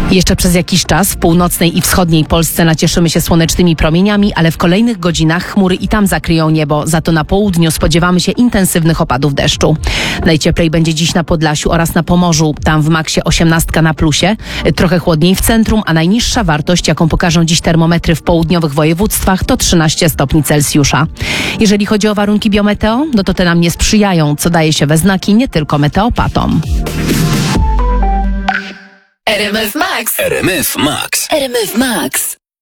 Jeszcze przez jakiś czas w północnej i wschodniej Polsce nacieszymy się słonecznymi promieniami, ale w kolejnych godzinach chmury i tam zakryją niebo. Za to na południu spodziewamy się intensywnych opadów deszczu. Najcieplej będzie dziś na Podlasiu oraz na Pomorzu. Tam w maksie 18 na plusie. Trochę chłodniej w centrum, a najniższa wartość, jaką pokażą dziś termometry w południowych województwach, to 13 stopni Celsjusza. Jeżeli chodzi o warunki biometeo, no to te nam nie sprzyjają, co daje się we znaki nie tylko meteopatom. RMF Max. RMF Max. RMF Max.